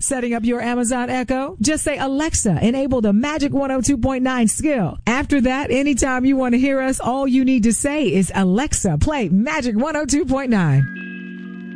setting up your Amazon Echo? Just say, Alexa, enable the Magic 102.9 skill. After that, anytime you want to hear us, all you need to say is, Alexa, play Magic 102.9.